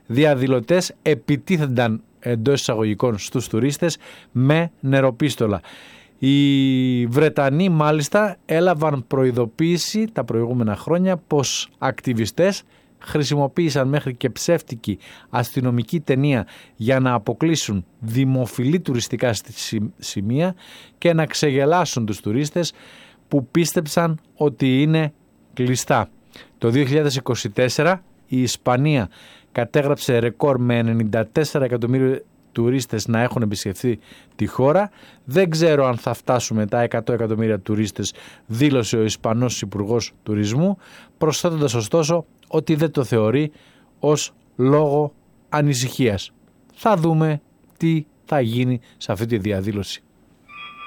διαδηλωτές επιτίθενταν εντός εισαγωγικών στους τουρίστες με νεροπίστολα. Οι Βρετανοί μάλιστα έλαβαν προειδοποίηση τα προηγούμενα χρόνια πως ακτιβιστές χρησιμοποίησαν μέχρι και ψεύτικη αστυνομική ταινία για να αποκλείσουν δημοφιλή τουριστικά σημεία και να ξεγελάσουν τους τουρίστες που πίστεψαν ότι είναι κλειστά. Το 2024 η Ισπανία κατέγραψε ρεκόρ με 94 εκατομμύρια τουρίστες να έχουν επισκεφθεί τη χώρα. Δεν ξέρω αν θα φτάσουμε τα 100 εκατομμύρια τουρίστες, δήλωσε ο Ισπανός Υπουργός Τουρισμού, προσθέτοντας ωστόσο ότι δεν το θεωρεί ως λόγο ανησυχίας. Θα δούμε τι θα γίνει σε αυτή τη διαδήλωση.